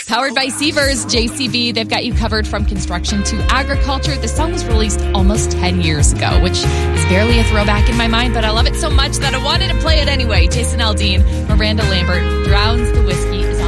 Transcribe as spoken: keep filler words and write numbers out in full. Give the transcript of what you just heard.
Powered by Sievers, J C B, they've got you covered from construction to agriculture. The song was released almost ten years ago, which is barely a throwback in my mind, but I love it so much that I wanted to play it anyway. Jason Aldean, Miranda Lambert, Drowns the Whiskey is